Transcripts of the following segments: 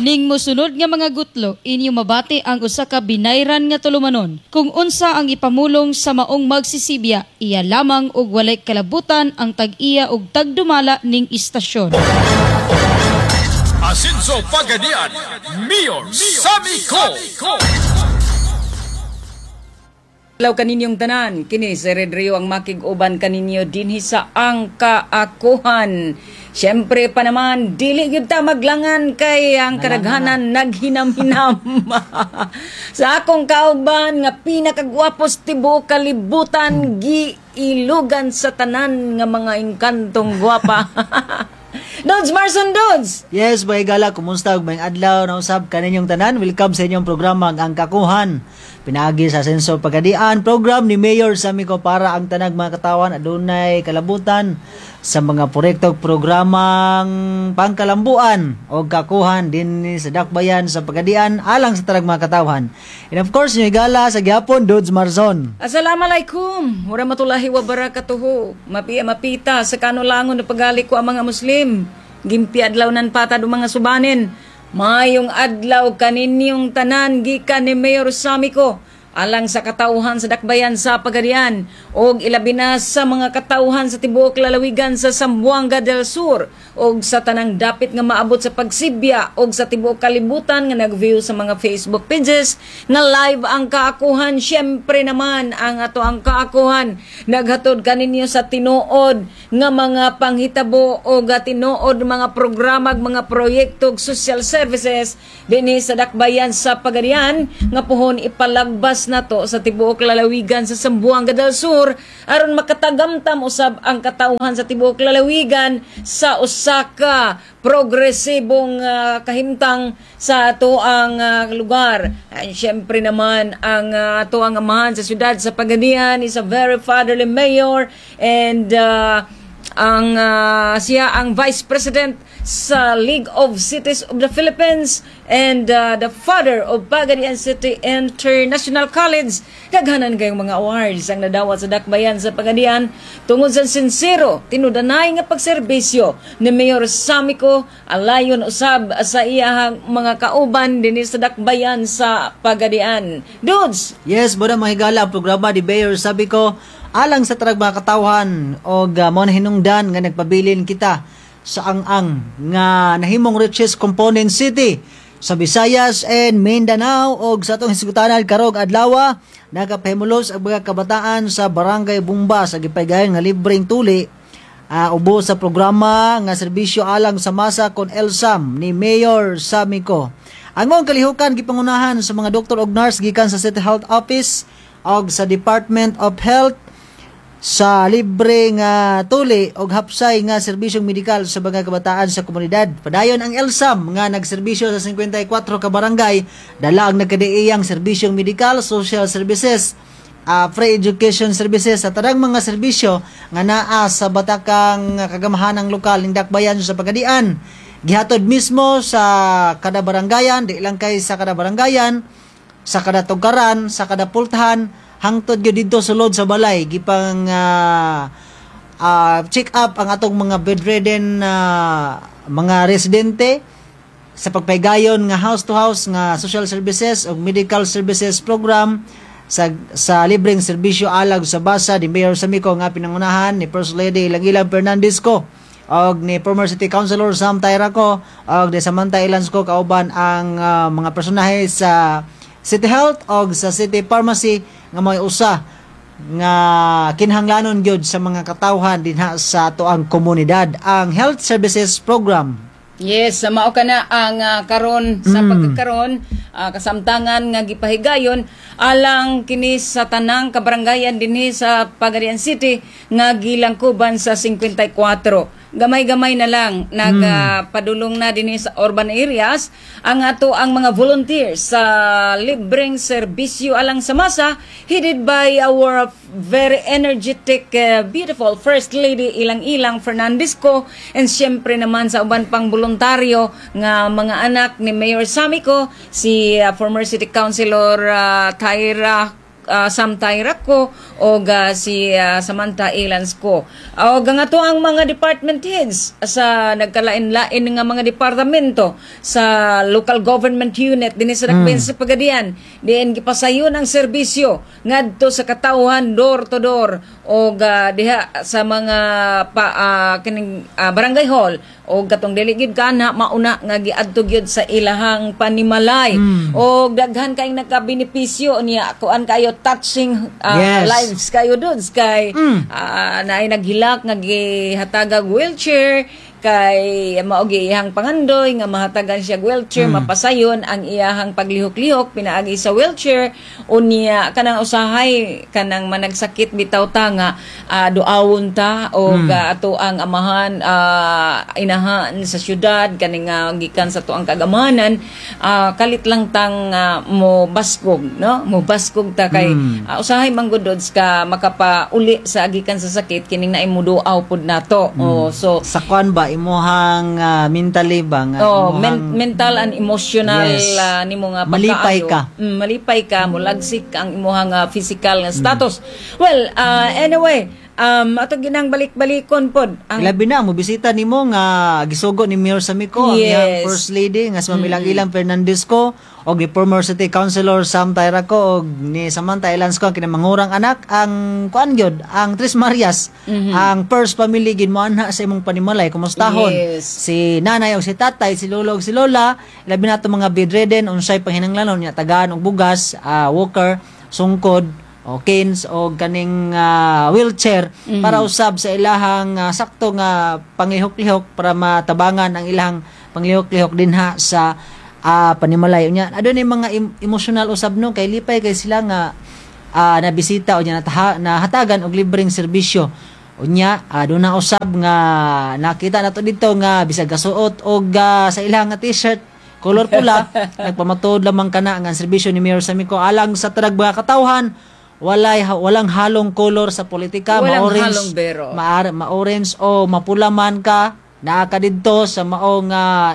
Ning mosunod nga mga gutlo, inyo mabati ang usa ka binayran nga tulumanon. Kung unsa ang ipamulong sa maong magsisibya, iya lamang og walay kalabutan ang tag-iya og tagdumala ning istasyon. Asenso Pagadian, Mayor Sammy Co. Hello kaninyong tanan, kini si Red Rio ang makig-uban kaninyo dinhi sa ang kaakuhan. Siyempre pa naman, dili gyud ta maglangan kay ang kadaghanan naghinam-hinam. Sa akong kauban nga pinakagwapos tibuok kalibutan giilugan sa tanan nga mga engkantong gwapa. Dudes Marson Dudes! Yes, Boy Gala, kumusta? Ug mayong adlaw na usab kaninyong tanan. Welcome sa inyong programa ang Kakuhan. Pinaagi sa Asenso Pagadian, program ni Mayor Sammy Co para ang tanang mga katawan adunay kalabutan sa mga proyektong programang pangkalambuan o kakuhan din sa dakbayan sa Pagadian alang sa tanang mga katawan. And of course, Boy Gala sa gyapon Dudes Marzon. Assalamualaikum. Warahmatullahi wabarakatuh. Mapita sa kanulangon na pagali ko ang mga Muslim. Gimpi adlaw nan patad mga subanin. Mayong adlaw kaninyong tanan gikan ni Mayor Sammy Co alang sa katauhan sa dakbayan sa Pagadian og ilabi na sa mga katauhan sa tibuok lalawigan sa Zamboanga del Sur og sa tanang dapit nga maabot sa pagsibya og sa tibuok kalibutan nga nag-view sa mga Facebook pages na live ang kaakuhan. Syempre naman ang ato ang kaakuhan naghatod kaninyo sa tinuod nga mga panghitabo o tinuod mga programa mga proyekto social services dinhi sa dakbayan sa Pagadian nga puhon ipalagbas nato sa tibuok lalawigan sa Zamboanga del Sur aron makatagamtam usab ang katauhan sa tibuok lalawigan sa usaka progresibong kahimtang sa ato ang lugar. Siyempre naman ang ato ang amahan sa syudad sa Pagadian is a very fatherly mayor and siya ang Vice President sa League of Cities of the Philippines and the father of Pagadian City International College. Daghanan kayong mga awards ang nadawat sa dakbayan sa Pagadian tungod sa sincero, tinudanay nga pagserbisyo ni Mayor Sammy Co alayon usab sa iyahang mga kauban dinhi sa dakbayan sa Pagadian. Dudes! Yes, boda mahigala ang programa ni Mayor Sammy Co alang sa tarag mga katawhan o mo na hinungdan nga nagpabilin kita sa ang nga nahimong richest component city sa Visayas and Mindanao o sa atong hisgutanan karong adlaw nagapahimulos ang mga kabataan sa Barangay Bumba sa gipaygayon nga libreng tuli ubo sa programa nga serbisyo alang sa masa kon ELSAM ni Mayor Sammy Co. Ang kalihukan gipangunahan sa mga doktor ug nurse gikan sa City Health Office og sa Department of Health sa libre nga tuli og hapsay nga serbisyong medikal sa mga kabataan sa komunidad. Padayon ang ELSAM nga nagserbisyo sa 54 ka barangay, dala ang nagkadiiyang serbisyong medikal, social services, free education services sa tanang mga serbisyo nga naa sa batakang kagamahanang lokal ning dakbayan sa Pagadian. Gihatod mismo sa kada barangayan, di lang kay sa kada barangayan, sa kada tugaran, sa kada pultahan, hangtod gyud dito sulod sa balay gipang check up ang atong mga bedridden mga residente sa pagpaygayon nga house to house nga social services o medical services program sa libreng serbisyo alag sa basa ni Mayor Sammy Co nga pinangunahan ni First Lady Langilan Fernandez Co og ni former City Councilor Sam Tyra Co og ni Samantha Ilans Co kauban ang mga personahe sa City Health og sa City Pharmacy nga may usa nga kinahanglanon gyud sa mga katawhan dinha sa atoang komunidad ang health services program. Yes, mao kana ang karon sa pagkakaron kasamtangan nga gipahigayon alang kini sa tanang kabarangayan dinhi sa Pagadian City nga gilangkuban sa 54. Gamay-gamay na lang nagpadulong na dinhi sa urban areas ang ato ang mga volunteers sa libreng serbisyo alang sa masa headed by our very energetic beautiful First Lady Ilang-Ilang Fernandez Co and syempre naman sa uban pang voluntaryo nga mga anak ni Mayor Sammy Co, si former City Councilor Tyra Sam Tyrak ko o si Samantha Ilans ko. O nga to ang mga department heads sa nagkalain-lain nga mga departamento sa local government unit din sa Dakbayan sa Pagadian. Diyan gipasayon ang serbisyo ngadto sa katawhan door to door o diha sa mga barangay hall o gatong delegate kana mauna nga giadto gyud sa ilahang panimalay o daghan kay nagkabenepisyo niya kuan kayo touching Yes. lives kayo dun kay naay naghilak nga gihatagag wheelchair kay maogi iyahang pangandoy nga mahatagan siya wheelchair mapasayon ang iyahang paglihok-lihok pinaagi sa wheelchair unya kanang usahay kanang managsakit bitaw ta nga duawon ta o ato ang amahan inahan sa syudad kani nga gikan sa tuang kagamanan kalit lang tang mo baskog no mo baskog ta kay usahay manggodods ka makapauli sa agikan sa sakit kining naay muduaw pud nato so Sa kwan ba imuhang mentally ba nga mental and emotional Yes. nimo nga Malipay pagkaayo. ka. Malipay ka mulagsik ang imuhang physical nga status. Well, anyway, ato ginang balik-balikon pod ang Ilabi na mo bisita nimo nga gisugo ni Mayor Samico ang Yes. iyang first lady nga si Ma'am Ilang Fernandez ko og ni former city councilor Sam Tyra ko og ni Samantha Ilans ko ang kinamangurang anak ang kuan gyud ang Tres Marias ang first family gid mo anha sa imong panimalay kumustahon Yes. si nanay og si tatay si lolo og si lola ilabi na to mga bedridden unsay panghinanglanon nya tagaan og bugas walker sungkod o canes o ganing wheelchair para usab sa ilahang sakto nga panglihok-lihok para matabangan ang ilahang panglihok-lihok dinha sa panimalay niya. Adun ay mga emotional usab no kay lipay kay sila nga nabisita o nya nahatagan og libreng serbisyo. Unya aduna na usab nga nakita nato dito nga bisag gasuot og sa ilahang nga t-shirt color pula nagpamatod lamang kana nga serbisyo ni Mayor Samico alang sa tarag mga katawhan walang halong color sa politika Walang ma-orange halong bero. ma-orange o mapula man ka naa ka didto sa maong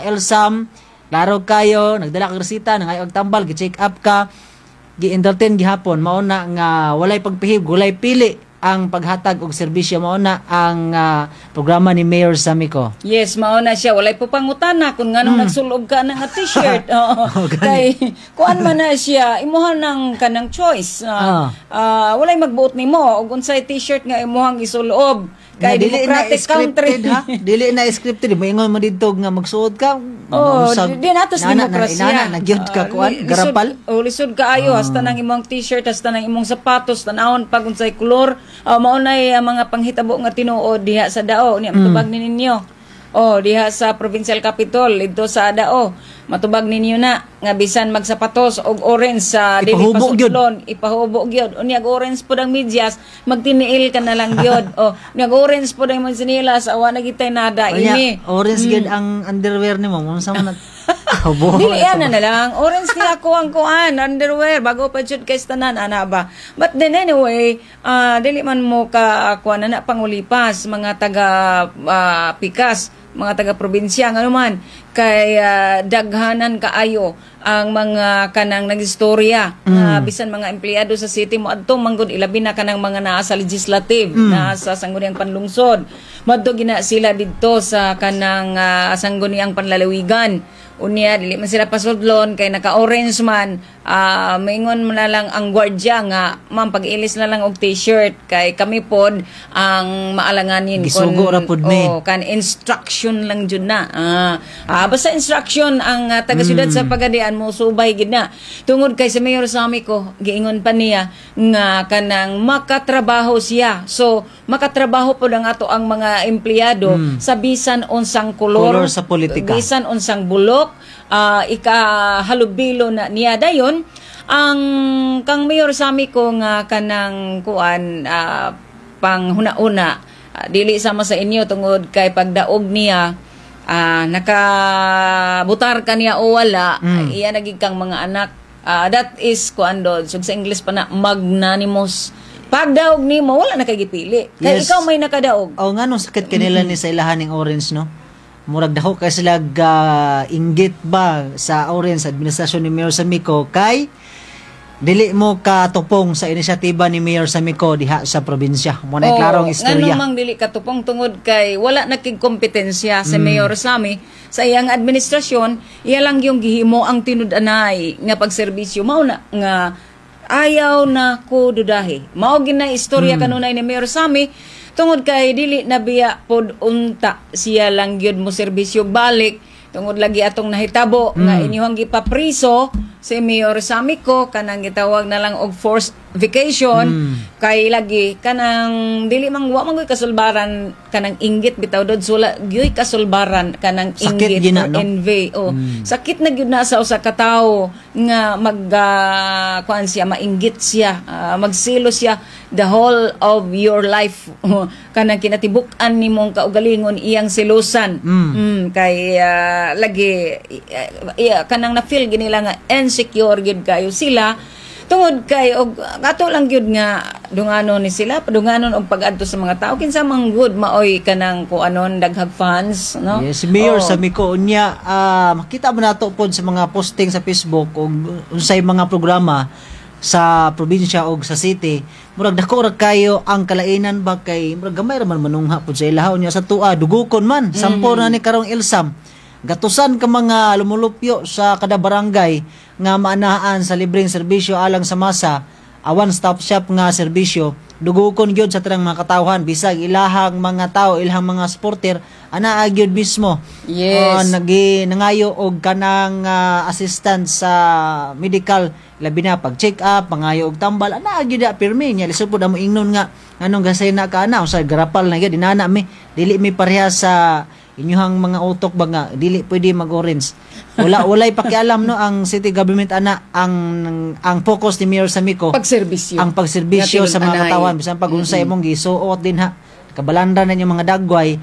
Elsam laro kayo nagdala ka resita nangayog tambal gi-check up ka gi-entertain gihapon mao na nga walay pagpihib walay pili ang paghatag og serbisyo mao na ang programa ni Mayor Samico. Yes, mao na siya. Walay po pangutana kung nganong nagsulob ka ng t-shirt. Kay, kuan man na siya, imuhan ng kanang choice. Walay magbuot nimo og unsay t-shirt nga imuhang isulob. Kay democratic country. Ha? Dili na scripted mo ingon mo didto nga magsuot ka. Di natos demokrasya. Nagyod ka kuan garapal. Lisod kaayo hasta nang imong t-shirt hasta nang imong sapatos tanawon pag unsay kolor. Maunay mga panghitabo nga tinuod diha sa dao ni matubag ninyo. Diha sa provincial capital dito sa dao. Matubag ninyo na nga bisan magsapatos og orange sa dili pasutlon ipahubo gyud unyag orange pud ang medyas magtiniil ka na lang gyud unyag orange pud ang mga sinilas awa na gitay nada ini orange gyud ang underwear nimo unsa man dili ana na lang orange nila ko ang kuan underwear bago pa jud kay tanan ana ba but then anyway dili man mo ka kuan na pangulipas mga taga pikas mga taga-probinsya nga naman kay daghanan kaayo ang mga kanang nagistorya bisan mga empleyado sa city mo adto manggod ilabi na kanang mga naa sa legislative naa sa sangguniang panlungsod madto gina sila didto sa kanang sangguniang panlalawigan unya dili man sila pasudlon kay naka-orange man maingon mo na lang ang gwardiya nga ma'am pag-ilis na lang og t-shirt kay kami pod ang maalanganin gisugo ra pod mi kan instruction lang jud na basta instruction ang taga-syudad sa Pagadian mo subay gid na tungod kay sa Mayor Samico giingon pa niya nga kanang makatrabaho siya so makatrabaho pod ang ato ang mga empleyado sa bisan unsang kolor sa politika bisan unsang bulok ikahalubilo na niya dayon ang kang Mayor Samico nga kanang kuan panghuna-una dili sama sa inyo tungod kay pagdaog niya nakabutar ka niya o wala iya nagig kang mga anak that is kuan do sa English pa na magnanimous pagdaog nimo wala na kay gipili kay ikaw may nakadaog nganong sakit kanila ni sa ilahan ning orange no murag daho kay sila inggit ba sa orange administrasyon ni Mayor Samico kay dili mo katupong sa inisyatiba ni Mayor Samico diha sa probinsya. Mo na klarong istorya. Ngano mang dili katupong tungod kay wala nakigkompetensya si Mayor Sami sa iyang administrasyon, iya lang yung gihimo ang tinud-anay nga pagserbisyo mao na nga ayaw na ko dudahi. Mao gina istorya kanunay ni Mayor Sami tungod kay dili nabiya pod unta siya lang gyud mo serbisyo balik tungod lagi atong nahitabo nga inyong gipapriso si Mayor Samico kanang gitawag na lang og forced vacation kay lagi kanang dili man wa man kasulbaran kanang inggit bitaw dod sula gyoy kasulbaran kanang Sakit inggit gina, or no? envy sakit na gyud na sa usa ka tawo nga kuan siya mainggit siya magsilo siya the whole of your life kanang kinatibuk-an nimong kaugalingon iyang silusan kay lagi kanang na feel ginila nga insecure gyud kayo sila tungod kay og ato lang gyud nga dunganon ni sila padunganon og pag-adto sa mga tao kinsa man good maoy kanang kuanon daghag fans no. Yes, si Mayor Samico unya makita mo nato pod sa mga posting sa Facebook og unsay mga programa sa probinsya og sa city murag dako ra kayo ang kalainan ba kay murag gamay ra man manungha pod sa ilahaw niya sa tua dugukon man sampo na ni karong Ilsam gatusan ka mga lumulupyo sa kada barangay nga maanahan sa libreng serbisyo alang sa masa one-stop shop nga serbisyo dugukon gyud sa tanang mga katawhan bisag ilahang mga tao ilahang mga supporter ana gyud mismo Yes. nangayo og kanang assistant sa medical labi na pag check up pangayo og tambal ana gyud pirmi nya lisod pud amo ingnon nga anong gasay na ka ana usa garapal na gyud dinana mi dili mi pareha sa inyuhang mga utok ba nga dili pwede mag-orange walay pakialam no ang city government ana ang focus ni Mayor Samico Pagserbisyo. ang pagserbisyo Nga sa mga tinud-anay. katawan bisan pag unsay imong gisuot din ha kabalanda na yung mga dagway